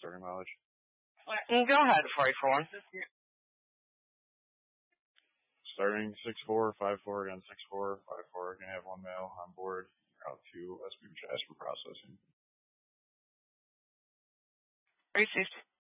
starting mileage. Go ahead, 441. Starting 6-4, 5-4, again 6-4, 5-4. Gonna have one male on board. Route to SB Chas for processing. Received.